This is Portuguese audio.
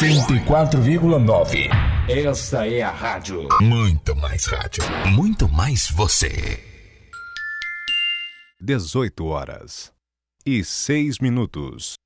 104,9. Esta é a rádio. Muito mais rádio. Muito mais você. 18 horas e 6 minutos.